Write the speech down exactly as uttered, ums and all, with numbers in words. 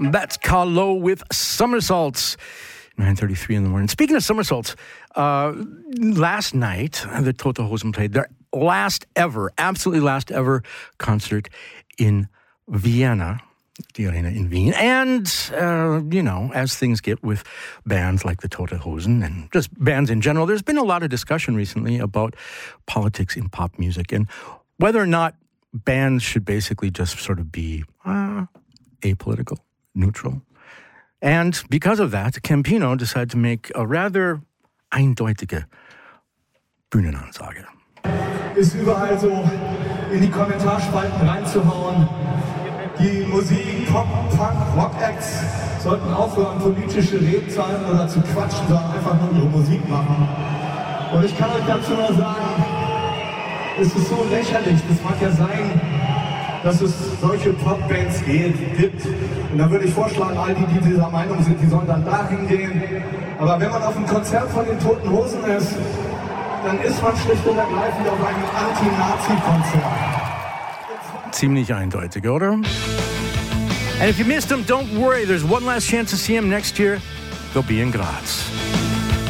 That's Carlo with Somersaults. nine thirty-three in the morning. Speaking of somersaults, uh, last night the Tote Hosen played their last ever, absolutely last ever concert in Vienna, the arena in Wien. And, uh, you know, as things get with bands like the Tote Hosen and just bands in general, there's been a lot of discussion recently about politics in pop music and whether or not bands should basically just sort of be uh, apolitical, neutral. And because of that, Campino decided to make a rather eindeutige Bühnenansage. Ist überall so in die Kommentarspalten reinzuhauen. Die Musik, Pop, Punk, Rock-Acts sollten aufhören, politische Reden zu halten oder zu quatschen, sondern einfach nur ihre Musik machen. Und ich kann euch dazu nur sagen, es ist so lächerlich, das mag ja sein, dass es solche Popbands gibt. Und da würde ich vorschlagen, all die, die dieser Meinung sind, die sollen dann dahin gehen. Aber wenn man auf einem Konzert von den Toten Hosen ist, dann ist man schlicht und ergreifend auf einem Anti-Nazi-Konzert. Ziemlich eindeutig, oder? And if you missed him, don't worry. There's one last chance to see him next year. They'll be in Graz.